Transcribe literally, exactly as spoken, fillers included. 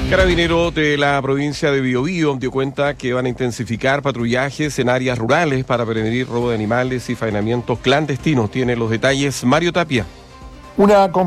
Carabineros de la provincia de Biobío dio cuenta que van a intensificar patrullajes en áreas rurales para prevenir robo de animales y faenamientos clandestinos. Tiene los detalles Mario Tapia. Una